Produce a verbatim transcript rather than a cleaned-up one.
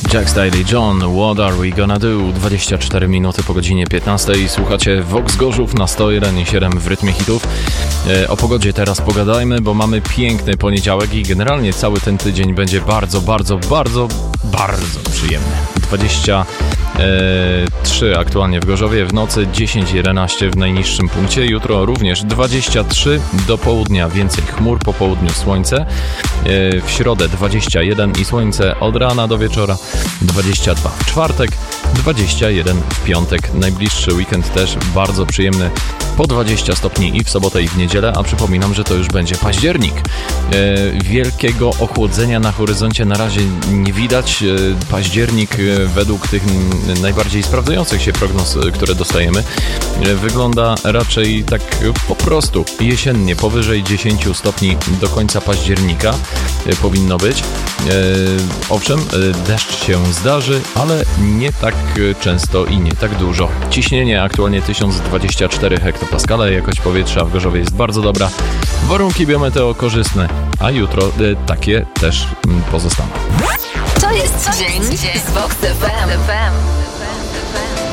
Jack Staley, John, What Are We Gonna Do? dwadzieścia cztery minuty po godzinie piętnastej. Słuchacie Vox Gorzów na sto jeden i siedem w rytmie hitów. E, o pogodzie teraz pogadajmy, bo mamy piękny poniedziałek i generalnie cały ten tydzień będzie bardzo, bardzo, bardzo, bardzo przyjemny. dwadzieścia trzy aktualnie w Gorzowie, w nocy dziesięć jedenaście w najniższym punkcie. Jutro również dwadzieścia trzy do południa, więcej chmur, po południu słońce. W środę dwadzieścia jeden i słońce od rana do wieczora, dwadzieścia dwa w czwartek, dwadzieścia jeden w piątek. Najbliższy weekend też bardzo przyjemny, po dwadzieścia stopni i w sobotę i w niedzielę, a przypominam, że to już będzie październik. Wielkiego ochłodzenia na horyzoncie na razie nie widać. Październik według tych najbardziej sprawdzających się prognoz, które dostajemy, wygląda raczej tak po prostu jesiennie, powyżej dziesięć stopni do końca października powinno być. Owszem, deszcz się zdarzy, ale nie tak często i nie tak dużo. Ciśnienie aktualnie tysiąc dwadzieścia cztery hektopaskale, jakość powietrza w Gorzowie jest bardzo dobra, warunki biometeo korzystne, a jutro takie też pozostaną. To jest dzień z Vox F M.